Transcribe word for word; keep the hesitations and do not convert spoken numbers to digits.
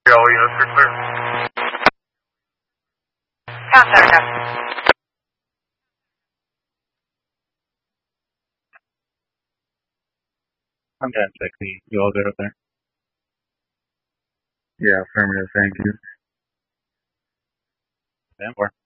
All units are clear. Contact. I'm ten sixty. You all good up there? Yeah, affirmative. Thank you. ten four.